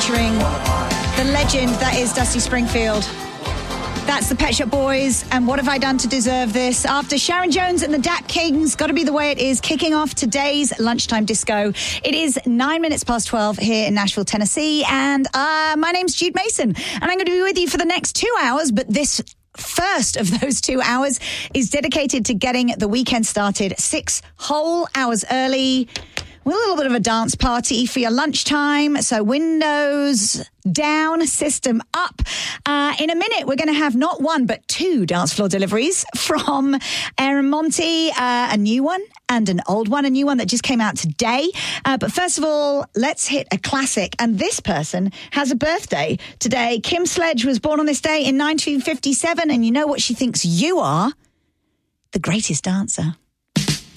featuring the legend that is Dusty Springfield. That's the Pet Shop Boys, and What Have I Done to Deserve This? After Sharon Jones and the Dat Kings, Gotta Be the Way It Is, kicking off today's lunchtime disco. It is 9 minutes past 12 here in Nashville, Tennessee, and my name's Jude Mason, and I'm going to be with you for the next 2 hours, but this first of those 2 hours is dedicated to getting the weekend started 6 whole hours early. With a little bit of a dance party for your lunchtime. So windows down, system up. In a minute, we're going to have not one, but 2 dance floor deliveries from Aaron Monty, a new one and an old one, a new one that just came out today. But first of all, let's hit a classic. And this person has a birthday today. Kim Sledge was born on this day in 1957. And you know what she thinks you are? The greatest dancer.